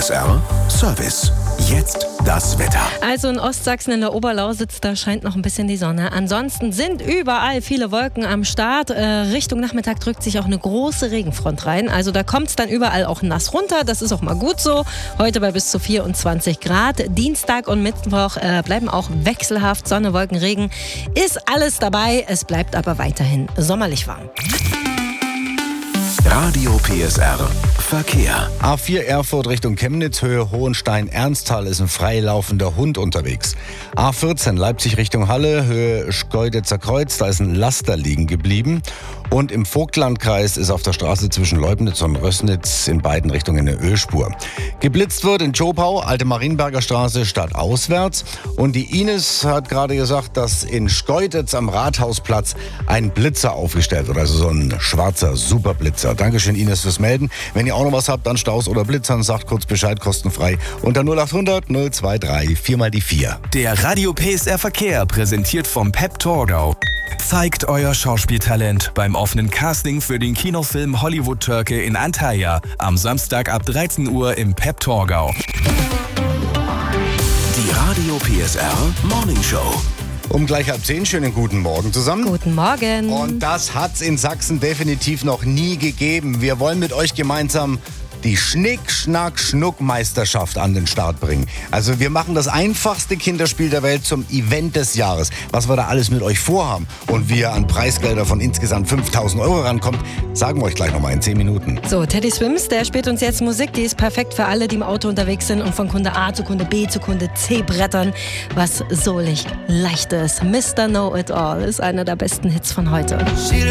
PSR Service. Jetzt das Wetter. Also in Ostsachsen in der Oberlausitz, da scheint noch ein bisschen die Sonne. Ansonsten sind überall viele Wolken am Start. Richtung Nachmittag drückt sich auch eine große Regenfront rein. Also da kommt es dann überall auch nass runter. Das ist auch mal gut so. Heute bei bis zu 24 Grad. Dienstag und Mittwoch bleiben auch wechselhaft. Sonne, Wolken, Regen. Ist alles dabei. Es bleibt aber weiterhin sommerlich warm. Radio PSR Verkehr. A4 Erfurt Richtung Chemnitz, Höhe Hohenstein-Ernsthal ist ein freilaufender Hund unterwegs. A14 Leipzig Richtung Halle, Höhe Schkeuditzer Kreuz, da ist ein Laster liegen geblieben. Und im Vogtlandkreis ist auf der Straße zwischen Leubnitz und Rößnitz in beiden Richtungen eine Ölspur. Geblitzt wird in Zschopau, Alte Marienberger Straße, stadtauswärts. Und die Ines hat gerade gesagt, dass in Schkeuditz am Rathausplatz ein Blitzer aufgestellt wird, also so ein schwarzer Superblitzer. Dankeschön, Ines, fürs Melden. Wenn ihr auch noch was habt an Staus oder Blitzern, sagt kurz Bescheid, kostenfrei. Unter 0800 023 4 mal die 4. Der Radio PSR Verkehr, präsentiert vom Pep Torgau. Zeigt euer Schauspieltalent beim offenen Casting für den Kinofilm Hollywood Türke in Antalya am Samstag ab 13 Uhr im Pep Torgau. Die Radio PSR Morning Show. Um gleich 9:30, schönen guten Morgen zusammen. Guten Morgen. Und das hat's in Sachsen definitiv noch nie gegeben. Wir wollen mit euch gemeinsam die Schnick-Schnack-Schnuck-Meisterschaft an den Start bringen. Also wir machen das einfachste Kinderspiel der Welt zum Event des Jahres. Was wir da alles mit euch vorhaben und wie ihr an Preisgelder von insgesamt 5.000 € rankommt, sagen wir euch gleich nochmal in 10 Minuten. So, Teddy Swims, der spielt uns jetzt Musik, die ist perfekt für alle, die im Auto unterwegs sind und von Kunde A zu Kunde B zu Kunde C brettern, was soulig leicht ist. Mr. Know It All ist einer der besten Hits von heute.